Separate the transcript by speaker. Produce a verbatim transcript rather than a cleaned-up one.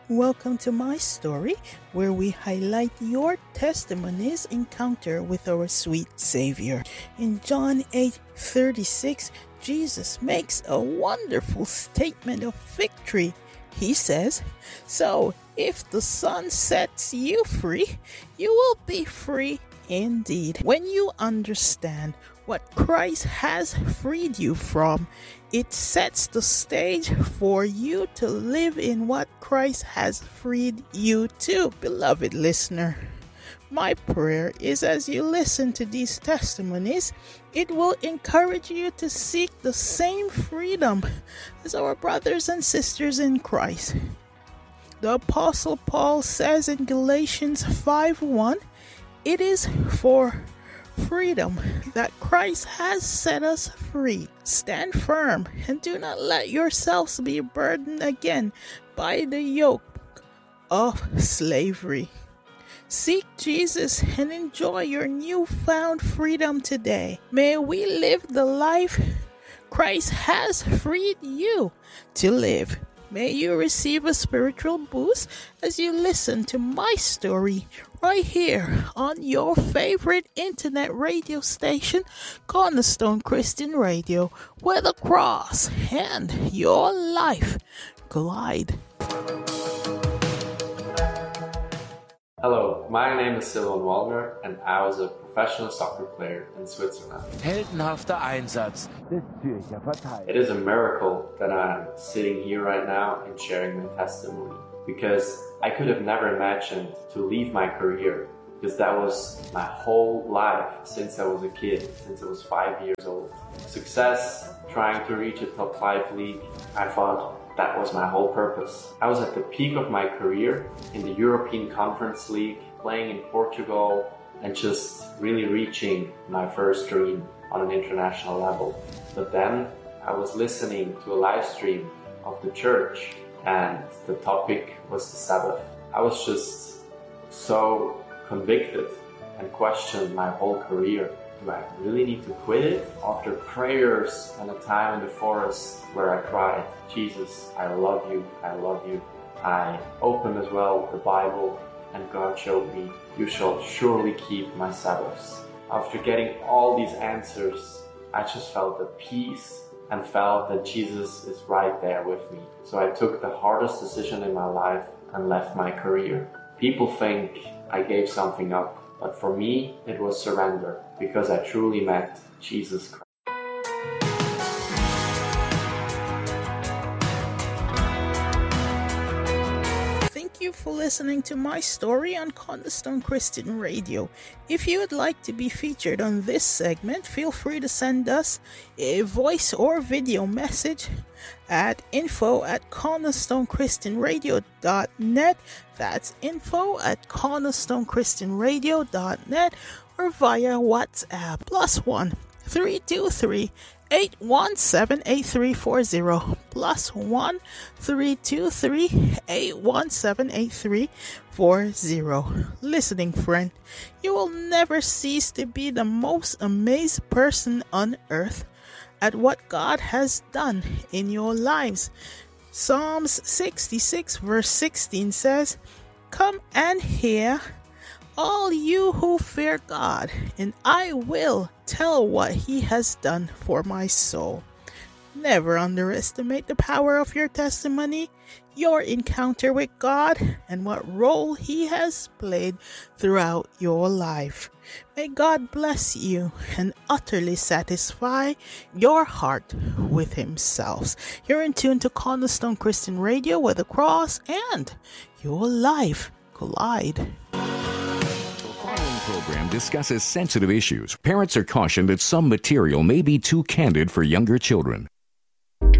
Speaker 1: Welcome to my story, where we highlight your testimony's encounter with our sweet Savior. In John eight thirty-six, Jesus makes a wonderful statement of victory. He says, "So, if the Son sets you free, you will be free indeed." When you understand what Christ has freed you from, it sets the stage for you to live in what Christ has freed you to. Beloved listener, my prayer is as you listen to these testimonies, it will encourage you to seek the same freedom as our brothers and sisters in Christ. The Apostle Paul says in Galatians five one, "It is for freedom that Christ has set us free. Stand firm and do not let yourselves be burdened again by the yoke of slavery." Seek Jesus and enjoy your newfound freedom today. May we live the life Christ has freed you to live. May you receive a spiritual boost as you listen to my story right here on your favorite internet radio station, Cornerstone Christian Radio, where the cross and your life collide.
Speaker 2: Hello, my name is Silvan Wallner and I was a professional soccer player in Switzerland.
Speaker 3: Heldenhafter Einsatz des Zürcher Verteidigers.
Speaker 2: It is a miracle that I'm sitting here right now and sharing my testimony, because I could have never imagined to leave my career, because that was my whole life since I was a kid, since I was five years old. Success, trying to reach a top five league, I thought that was my whole purpose. I was at the peak of my career in the European Conference League, playing in Portugal and just really reaching my first dream on an international level. But then I was listening to a live stream of the church and the topic was the Sabbath. I was just so convicted and questioned my whole career. Do I really need to quit it? After prayers and a time in the forest where I cried, "Jesus, I love you, I love you," I opened as well the Bible and God showed me, "You shall surely keep my Sabbaths." After getting all these answers, I just felt at peace and felt that Jesus is right there with me. So I took the hardest decision in my life and left my career. People think I gave something up, but for me, it was surrender, because I truly met Jesus Christ.
Speaker 1: Thank you for listening to my story on Cornerstone Christian Radio. If you would like to be featured on this segment, feel free to send us a voice or video message at info at cornerstonechristianradio dot net. That's info at cornerstonechristianradio dot net, or via WhatsApp plus one three two three eight one seven eight three four zero plus one three two three eight one seven eight three four zero. Listening friend, you will never cease to be the most amazed person on earth at what God has done in your lives. Psalms sixty-six verse sixteen says, "Come and hear, all you who fear God, and I will tell what he has done for my soul." Never underestimate the power of your testimony, your encounter with God, and what role he has played throughout your life. May God bless you and utterly satisfy your heart with himself. You're in tune to Cornerstone Christian Radio, where the cross and your life collide.
Speaker 4: The following program discusses sensitive issues. Parents are cautioned that some material may be too candid for younger children.